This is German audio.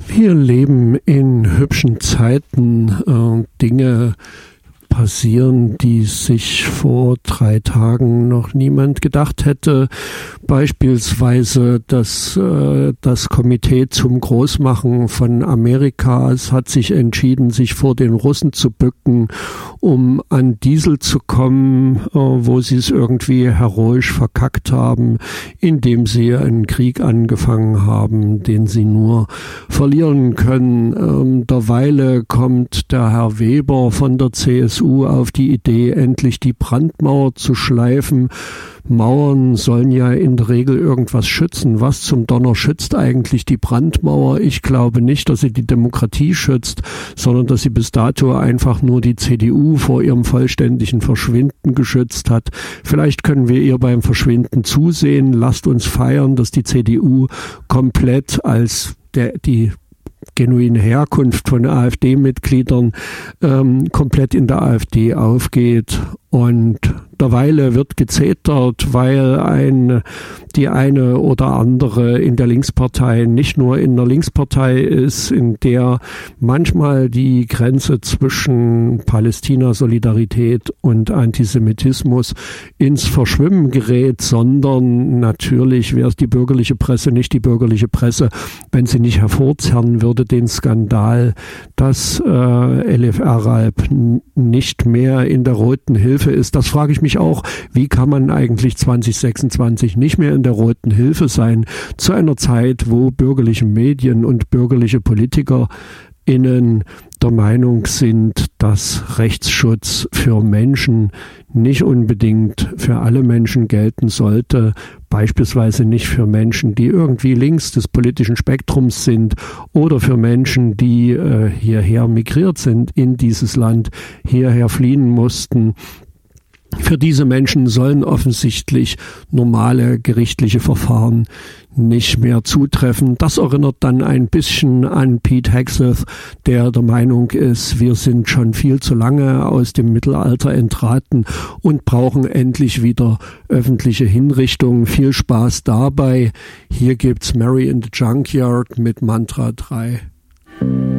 Wir leben in hübschen Zeiten. Dinge passieren, die sich vor 3 Tagen noch niemand gedacht hätte. Beispielsweise das Komitee zum Großmachen von Amerikas hat sich entschieden, sich vor den Russen zu bücken, um an Diesel zu kommen, wo sie es irgendwie heroisch verkackt haben, indem sie einen Krieg angefangen haben, den sie nur verlieren können. Derweile kommt der Herr Weber von der CSU auf die Idee, endlich die Brandmauer zu schleifen. Mauern sollen ja in der Regel irgendwas schützen. Was zum Donner schützt eigentlich die Brandmauer? Ich glaube nicht, dass sie die Demokratie schützt, sondern dass sie bis dato einfach nur die CDU vor ihrem vollständigen Verschwinden geschützt hat. Vielleicht können wir ihr beim Verschwinden zusehen. Lasst uns feiern, dass die CDU komplett als die genuine Herkunft von AfD-Mitgliedern komplett in der AfD aufgeht. Und derweile wird gezetert, weil die eine oder andere in der Linkspartei nicht nur in der Linkspartei ist, in der manchmal die Grenze zwischen Palästina-Solidarität und Antisemitismus ins Verschwimmen gerät, sondern natürlich wäre es die bürgerliche Presse, nicht die bürgerliche Presse, wenn sie nicht hervorzerren würde den Skandal, dass Elif Eralp nicht mehr in der Roten Hilfe ist. Das frage ich mich auch, wie kann man eigentlich 2026 nicht mehr in der Roten Hilfe sein, zu einer Zeit, wo bürgerliche Medien und bürgerliche PolitikerInnen der Meinung sind, dass Rechtsschutz für Menschen nicht unbedingt für alle Menschen gelten sollte, beispielsweise nicht für Menschen, die irgendwie links des politischen Spektrums sind oder für Menschen, die hierher migriert sind in dieses Land, hierher fliehen mussten. Für diese Menschen sollen offensichtlich normale gerichtliche Verfahren nicht mehr zutreffen. Das erinnert dann ein bisschen an Pete Hegseth, der Meinung ist, wir sind schon viel zu lange aus dem Mittelalter entraten und brauchen endlich wieder öffentliche Hinrichtungen. Viel Spaß dabei. Hier gibt's Mary in the Junkyard mit Mantra 3.